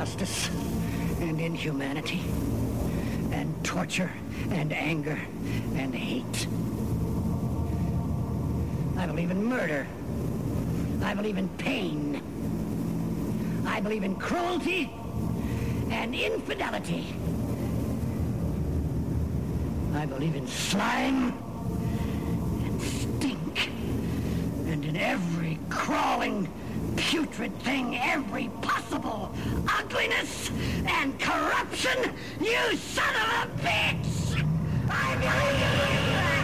injustice and inhumanity and torture and anger and hate. I believe in murder. I believe in pain. I believe in cruelty and infidelity. I believe in slime and stink and in every crawling, putrid thing, every possible ugliness and corruption, you son of a bitch! I believe in